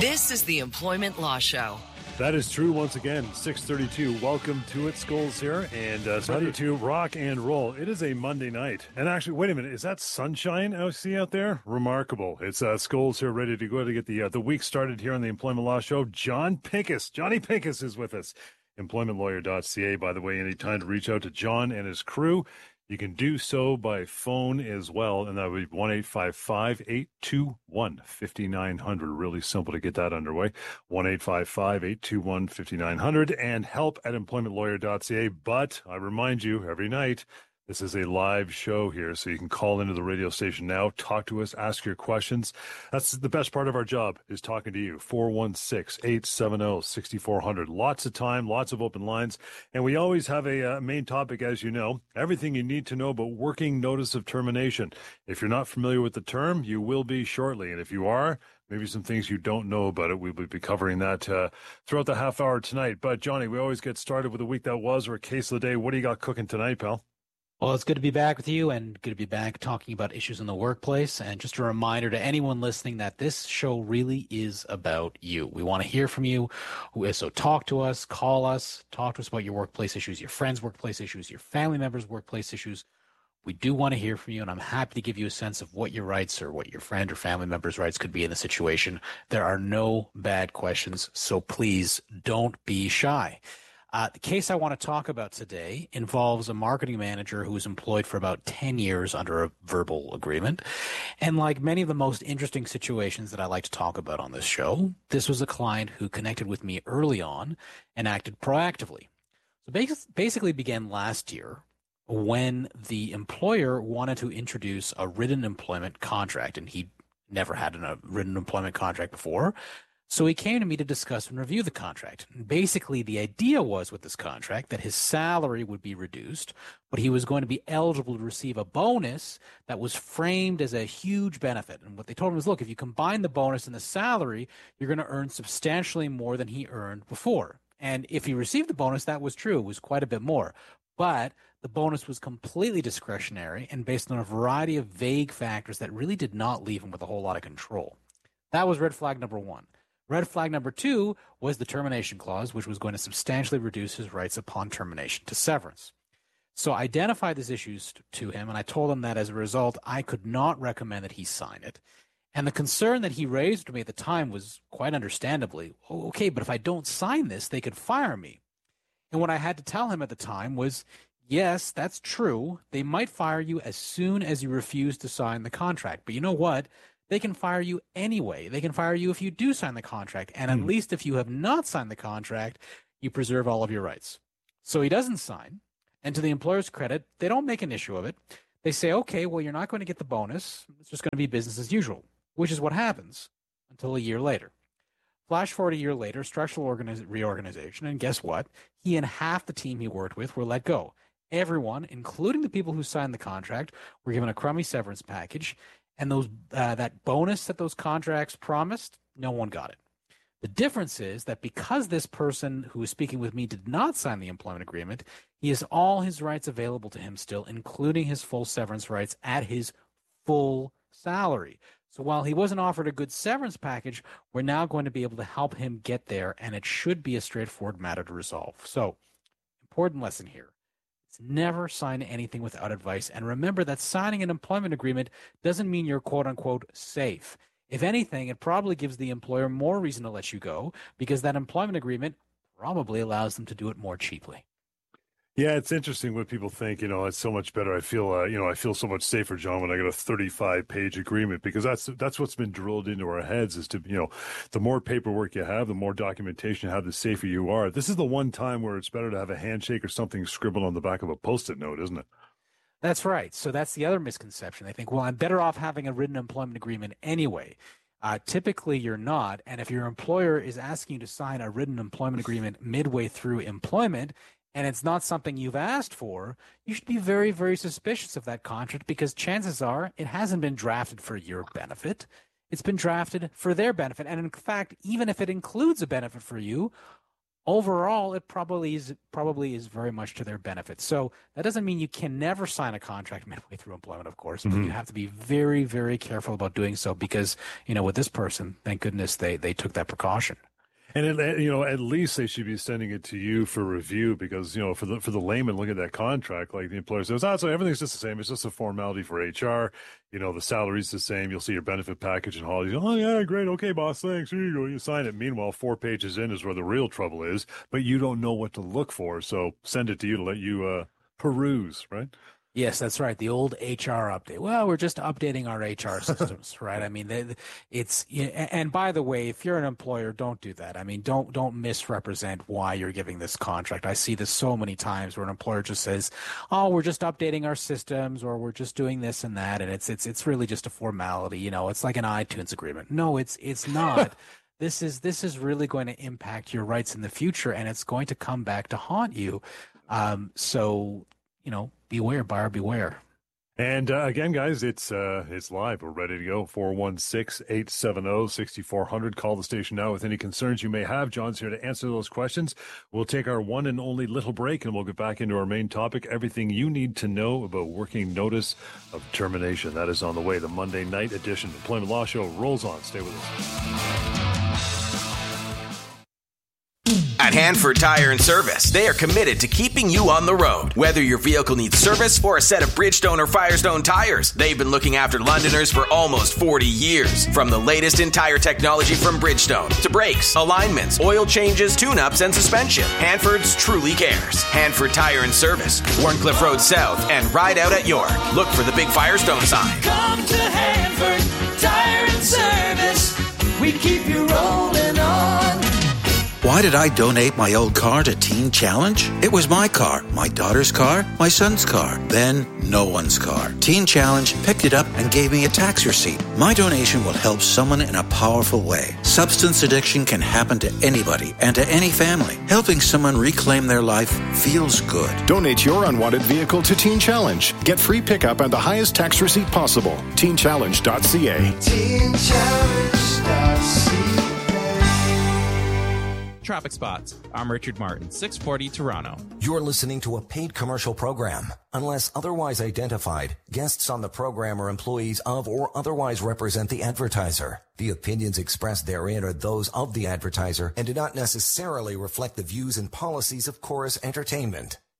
This is the Employment Law Show. That is true once again. 6:32. Welcome to it. Scholes here, and ready to rock and roll. It is a Monday night, and actually, wait a minute. Is that sunshine I see out there? Remarkable. It's Scholes here, ready to go to get the week started here on the Employment Law Show. Johnny Pincus is with us. EmploymentLawyer.ca. By the way, any time to reach out to John and his crew, you can do so by phone as well, and that would be 1-855-821-5900. Really simple to get that underway. 1-855-821-5900 and help at employmentlawyer.ca. But I remind you, every night, this is a live show here, so you can call into the radio station now, talk to us, ask your questions. That's the best part of our job, is talking to you. 416-870-6400. Lots of time, lots of open lines. And we always have a main topic, as you know, everything you need to know about working notice of termination. If you're not familiar with the term, you will be shortly. And if you are, maybe some things you don't know about it. We will be covering that throughout the half hour tonight. But, Johnny, we always get started with a week that was or a case of the day. What do you got cooking tonight, pal? Well, it's good to be back with you and good to be back talking about issues in the workplace. And just a reminder to anyone listening that this show really is about you. We want to hear from you. So talk to us, call us, talk to us about your workplace issues, your friends' workplace issues, your family members' workplace issues. We do want to hear from you, and I'm happy to give you a sense of what your rights or what your friend or family member's rights could be in the situation. There are no bad questions, so please don't be shy. The case I want to talk about today involves a marketing manager who was employed for about 10 years under a verbal agreement. And like many of the most interesting situations that I like to talk about on this show, this was a client who connected with me early on and acted proactively. So basically began last year when the employer wanted to introduce a written employment contract, and he never had a written employment contract before. So he came to me to discuss and review the contract. And basically, the idea was with this contract that his salary would be reduced, but he was going to be eligible to receive a bonus that was framed as a huge benefit. And what they told him was, look, if you combine the bonus and the salary, you're going to earn substantially more than he earned before. And if he received the bonus, that was true. It was quite a bit more. But the bonus was completely discretionary and based on a variety of vague factors that really did not leave him with a whole lot of control. That was red flag number one. Red flag number two was the termination clause, which was going to substantially reduce his rights upon termination to severance. So I identified these issues to him, and I told him that as a result, I could not recommend that he sign it. And the concern that he raised to me at the time was quite understandably, okay, but if I don't sign this, they could fire me. And what I had to tell him at the time was, yes, that's true. They might fire you as soon as you refuse to sign the contract. But you know what? They can fire you anyway. They can fire you if you do sign the contract. And at least if you have not signed the contract, you preserve all of your rights. So he doesn't sign. And to the employer's credit, they don't make an issue of it. They say, okay, well, you're not going to get the bonus. It's just going to be business as usual, which is what happens until a year later. Flash forward a year later, structural reorganization. And guess what? He and half the team he worked with were let go. Everyone, including the people who signed the contract, were given a crummy severance package. And those that bonus that those contracts promised, no one got it. The difference is that because this person who is speaking with me did not sign the employment agreement, he has all his rights available to him still, including his full severance rights at his full salary. So while he wasn't offered a good severance package, we're now going to be able to help him get there, and it should be a straightforward matter to resolve. So, important lesson here. Never sign anything without advice. And remember that signing an employment agreement doesn't mean you're quote unquote safe. If anything, it probably gives the employer more reason to let you go because that employment agreement probably allows them to do it more cheaply. Yeah, it's interesting what people think, it's so much better. I feel, I feel so much safer, John, when I get a 35-page agreement, because that's what's been drilled into our heads is to, the more paperwork you have, the more documentation you have, the safer you are. This is the one time where it's better to have a handshake or something scribbled on the back of a Post-it note, isn't it? That's right. So that's the other misconception. They think, well, I'm better off having a written employment agreement anyway. Typically, you're not. And if your employer is asking you to sign a written employment agreement midway through employment, and it's not something you've asked for, you should be very, very suspicious of that contract because chances are it hasn't been drafted for your benefit. It's been drafted for their benefit. And in fact, even if it includes a benefit for you, overall, it probably is very much to their benefit. So that doesn't mean you can never sign a contract midway through employment, of course, but you have to be very, very careful about doing so because, with this person, thank goodness they took that precaution. And at least they should be sending it to you for review because, for the layman looking at that contract, like the employer says, so everything's just the same. It's just a formality for HR. The salary's the same. You'll see your benefit package and holidays. Oh, yeah, great. Okay, boss, thanks. Here you go. You sign it. Meanwhile, 4 pages in is where the real trouble is, but you don't know what to look for. So send it to you to let you peruse, right? Yes, that's right. The old HR update. Well, we're just updating our HR systems, right? I mean, and by the way, if you're an employer, don't do that. I mean, don't misrepresent why you're giving this contract. I see this so many times where an employer just says, "Oh, we're just updating our systems," or "We're just doing this and that," and it's really just a formality. It's like an iTunes agreement. No, it's not. This is really going to impact your rights in the future, and it's going to come back to haunt you. So beware, buyer beware. And again, guys, it's live. We're ready to go. 416-870-6400. Call the station now with any concerns you may have. John's here to answer those questions. We'll take our one and only little break, and we'll get back into our main topic, everything you need to know about working notice of termination. That is on the way. The Monday night edition of Employment Law Show rolls on. Stay with us. At Hanford Tire & Service, they are committed to keeping you on the road. Whether your vehicle needs service or a set of Bridgestone or Firestone tires, they've been looking after Londoners for almost 40 years. From the latest in tire technology from Bridgestone to brakes, alignments, oil changes, tune-ups, and suspension, Hanford's truly cares. Hanford Tire & Service, Warncliffe Road South and Ride Out at York. Look for the big Firestone sign. Come to Hanford Tire & Service. We keep you rolling on. Why did I donate my old car to Teen Challenge? It was my car, my daughter's car, my son's car, then no one's car. Teen Challenge picked it up and gave me a tax receipt. My donation will help someone in a powerful way. Substance addiction can happen to anybody and to any family. Helping someone reclaim their life feels good. Donate your unwanted vehicle to Teen Challenge. Get free pickup and the highest tax receipt possible. TeenChallenge.ca. TeenChallenge.ca. Traffic Spots. I'm Richard Martin, 640 Toronto. You're listening to a paid commercial program. Unless otherwise identified, guests on the program are employees of or otherwise represent the advertiser. The opinions expressed therein are those of the advertiser and do not necessarily reflect the views and policies of Chorus Entertainment.